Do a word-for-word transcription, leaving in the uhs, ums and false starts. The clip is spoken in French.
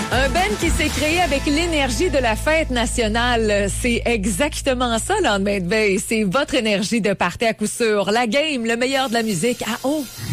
Un band qui s'est créé avec l'énergie de la fête nationale. C'est exactement ça, lendemain de veille. C'est votre énergie de party à coup sûr. La game, le meilleur de la musique à haut.